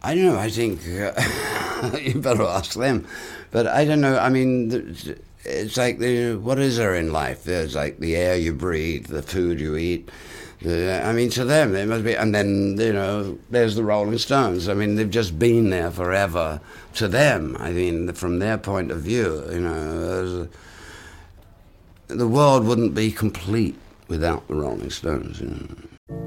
I don't know. I think you better ask them. But I don't know. I mean, it's like what is there in life? There's like the air you breathe, the food you eat. I mean, to them, it must be. And then, there's the Rolling Stones. I mean, they've just been there forever. To them, I mean, from their point of view, the world wouldn't be complete without the Rolling Stones.